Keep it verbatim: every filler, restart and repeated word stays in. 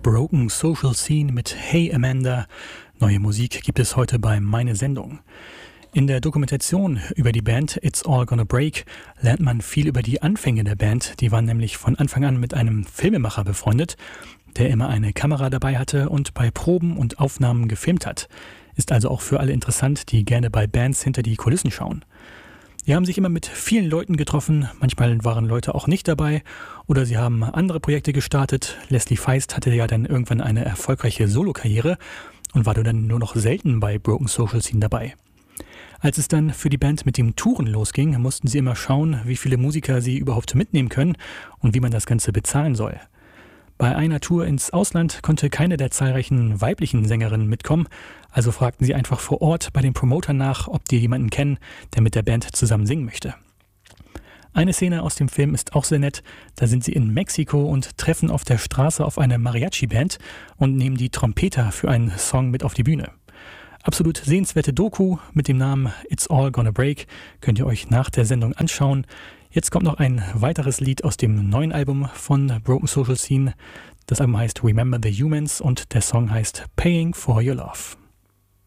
Broken Social Scene mit Hey Amanda. Neue Musik gibt es heute bei Meine Sendung. In der Dokumentation über die Band It's All Gonna Break lernt man viel über die Anfänge der Band. Die waren nämlich von Anfang an mit einem Filmemacher befreundet, der immer eine Kamera dabei hatte und bei Proben und Aufnahmen gefilmt hat. Ist also auch für alle interessant, die gerne bei Bands hinter die Kulissen schauen. Die haben sich immer mit vielen Leuten getroffen, manchmal waren Leute auch nicht dabei oder sie haben andere Projekte gestartet. Leslie Feist hatte ja dann irgendwann eine erfolgreiche Solokarriere und war dann nur noch selten bei Broken Social Scene dabei. Als es dann für die Band mit dem Touren losging, mussten sie immer schauen, wie viele Musiker sie überhaupt mitnehmen können und wie man das Ganze bezahlen soll. Bei einer Tour ins Ausland konnte keine der zahlreichen weiblichen Sängerinnen mitkommen, also fragten sie einfach vor Ort bei den Promotern nach, ob die jemanden kennen, der mit der Band zusammen singen möchte. Eine Szene aus dem Film ist auch sehr nett, da sind sie in Mexiko und treffen auf der Straße auf eine Mariachi-Band und nehmen die Trompeter für einen Song mit auf die Bühne. Absolut sehenswerte Doku mit dem Namen It's All Gonna Break könnt ihr euch nach der Sendung anschauen. Jetzt kommt noch ein weiteres Lied aus dem neuen Album von Broken Social Scene. Das Album heißt Remember the Humans und der Song heißt Paying for Your Love.